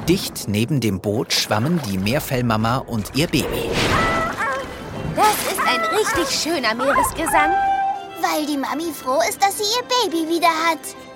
Dicht neben dem Boot schwammen die Meerfellmama und ihr Baby. Das ist ein richtig schöner Meeresgesang. Weil die Mami froh ist, dass sie ihr Baby wieder hat.